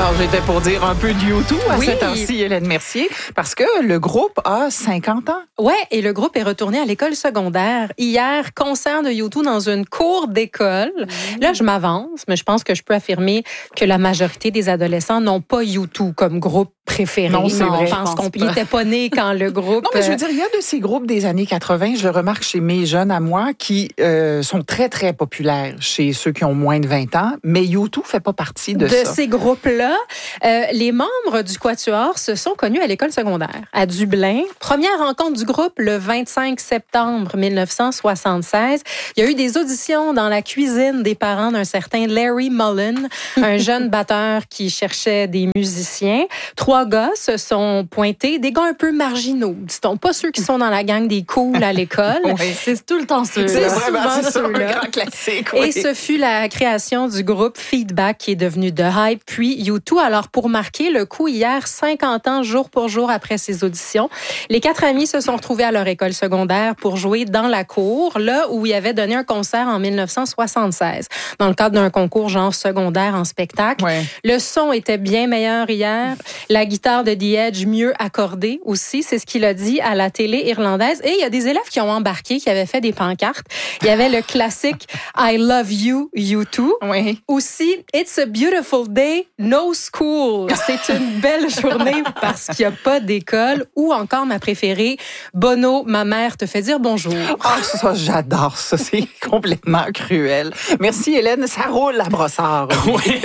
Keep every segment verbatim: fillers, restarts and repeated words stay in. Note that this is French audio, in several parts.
Alors, j'étais pour dire un peu de U deux à Oui. cette heure-ci, Hélène Mercier, parce que le groupe a cinquante ans. Ouais, et le groupe est retourné à l'école secondaire. Hier, concert de U deux dans une cour d'école. Mmh. Là, je m'avance, mais je pense que je peux affirmer que la majorité des adolescents n'ont pas U deux comme groupe préféré. Non, c'est vrai. Je pense qu'on n'était pas né quand le groupe... Non, mais je veux dire, il y a de ces groupes des années quatre-vingt, je le remarque chez mes jeunes à moi, qui euh, sont très, très populaires chez ceux qui ont moins de vingt ans, mais U deux fait pas partie de, de ça. De ces groupes-là, euh, les membres du Quatuor se sont connus à l'école secondaire, à Dublin. Première rencontre du groupe le vingt-cinq septembre mille neuf cent soixante-seize. Il y a eu des auditions dans la cuisine des parents d'un certain Larry Mullen, un jeune batteur qui cherchait des musiciens. Trois gars se sont pointés, des gars un peu marginaux, dit-on, pas ceux qui sont dans la gang des cools à l'école. Oui. C'est tout le temps ceux-là. C'est vraiment souvent c'est ça, ceux-là. un grand classique. Et oui. ce fut la création du groupe Feedback qui est devenu The Hype, puis U deux. Alors, pour marquer le coup, hier, cinquante ans, jour pour jour après ces auditions, les quatre amis se sont retrouvés à leur école secondaire pour jouer dans la cour, là où ils avaient donné un concert en mille neuf cent soixante-seize, dans le cadre d'un concours genre secondaire en spectacle. Ouais. Le son était bien meilleur hier. La guitare de The Edge mieux accordée aussi, c'est ce qu'il a dit à la télé irlandaise. Et il y a des élèves qui ont embarqué, qui avaient fait des pancartes. Il y avait le classique I Love You, U deux. Oui. Aussi, It's a beautiful day, no school. C'est une belle journée parce qu'il n'y a pas d'école. Ou encore ma préférée, Bono, ma mère te fait dire bonjour. Ah, oh, ça, j'adore ça. C'est complètement cruel. Merci, Hélène. Ça roule à Brossard. Oui.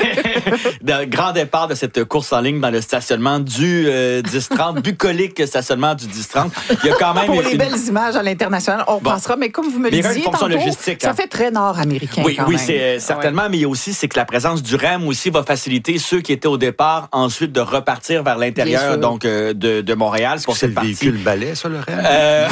Le grand départ de cette course en ligne dans le stationnement du euh, dix trente, bucolique stationnement du dix trente. Il y a quand même Pour les une... belles images à l'international, on bon. pensera, mais comme vous me le disiez une fonction tantôt, logistique, ça hein. fait très nord-américain Oui, quand oui, même. c'est euh, certainement, ouais. Mais il y a aussi, c'est que la présence du R E M aussi va faciliter ceux qui étaient au départ, ensuite de repartir vers l'intérieur donc euh, de, de Montréal. Pour cette le partie. Véhicule balai, ça, le R E M? Euh,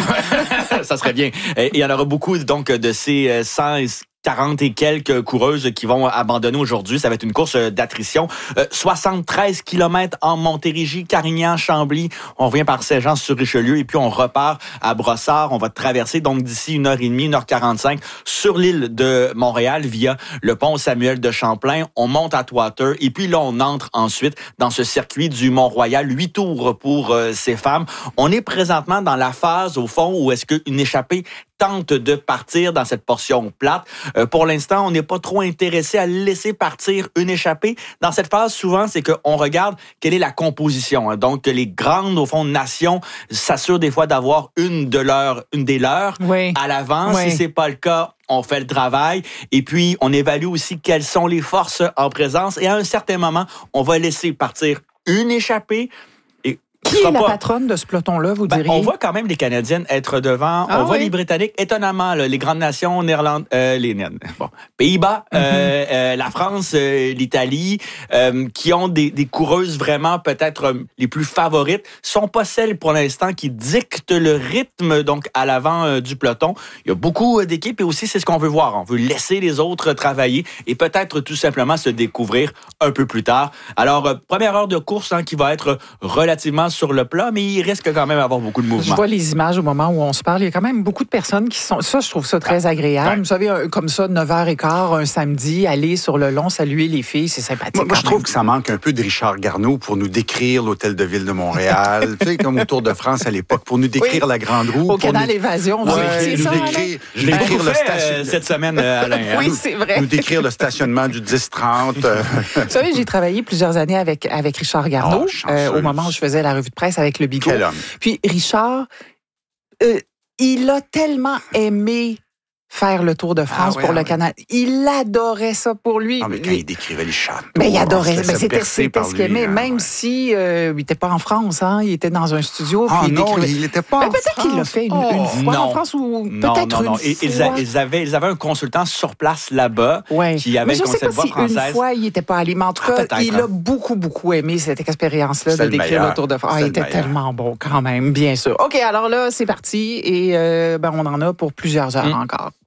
ça serait bien. Et il y en aura beaucoup donc de ces cent quarante et quelques coureuses qui vont abandonner aujourd'hui. Ça va être une course d'attrition. Euh, soixante-treize kilomètres en Montérégie, Carignan, Chambly. On revient par Saint-Jean-sur-Richelieu et puis on repart à Brossard. On va traverser donc d'ici une heure et demie, une heure quarante-cinq sur l'île de Montréal via le pont Samuel de Champlain. On monte à Atwater et puis là, on entre ensuite dans ce circuit du Mont-Royal. Huit tours pour euh, ces femmes. On est présentement dans la phase, au fond, où est-ce qu'une échappée tente de partir dans cette portion plate. Euh, pour l'instant, on n'est pas trop intéressé à laisser partir une échappée. Dans cette phase, souvent, c'est qu'on regarde quelle est la composition. Hein. Donc, les grandes, au fond, nations s'assurent des fois d'avoir une de leurs, une des leurs oui. à l'avant. Oui. Si c'est pas le cas, on fait le travail. Et puis, on évalue aussi quelles sont les forces en présence. Et à un certain moment, on va laisser partir une échappée. Qui est la pas... patronne de ce peloton-là, vous ben, diriez? On voit quand même les Canadiennes être devant. Ah, on voit oui. les Britanniques, étonnamment, là, les grandes nations, Néerlande, euh, les bon, Pays-Bas, mm-hmm. euh, euh, la France, euh, l'Italie, euh, qui ont des, des coureuses vraiment peut-être euh, les plus favorites, sont pas celles pour l'instant qui dictent le rythme donc à l'avant euh, du peloton. Il y a beaucoup d'équipes et aussi c'est ce qu'on veut voir. On veut laisser les autres travailler et peut-être tout simplement se découvrir un peu plus tard. Alors, euh, première heure de course hein, qui va être relativement sur le plat, mais il risque quand même d'avoir beaucoup de mouvements. Je vois les images au moment où on se parle. Il y a quand même beaucoup de personnes qui sont... Ça, je trouve ça très agréable. Ouais. Vous savez, comme ça, neuf heures quinze, un samedi, aller sur le long, saluer les filles, c'est sympathique. Moi, moi je trouve que ça manque un peu de Richard Garneau pour nous décrire l'hôtel de ville de Montréal. Tu sais, comme au Tour de France à l'époque, pour nous décrire oui. la Grande Roue. Au canal nous... Évasion. Oui, c'est nous ça, décrire, je l'ai décrire le station... euh, cette semaine, Alain. Oui, nous, c'est vrai. Nous décrire le stationnement du dix trente. Vous savez, j'ai travaillé plusieurs années avec, avec Richard Garneau, oh, euh, au moment où je faisais la revue de presse avec le Bigot. Quel homme. Puis Richard, euh, il a tellement aimé faire le Tour de France ah, ouais, pour ah, le ouais. Canada. Il adorait ça pour lui. Ah, mais quand il décrivait les châteaux... Mais il adorait. Mais c'était, c'était ce qu'il aimait, hein, même ouais. si euh, il n'était pas en France. Hein, il était dans un studio. Ah puis non, il, décrivait... il n'était pas mais en peut-être France. Peut-être qu'il l'a fait une, oh, une fois non. en France ou non, peut-être non, non. une ils, fois. Ils avaient, ils avaient un consultant sur place là-bas ouais. qui avait mais je une sais pas voix si française. Une fois, il n'était pas allé. Mais en tout cas, ah, il a beaucoup, beaucoup aimé cette expérience-là de décrire le Tour de France. Ah, il était tellement bon quand même, bien sûr. OK, alors là, c'est parti et euh, ben, on en a pour plusieurs heures encore.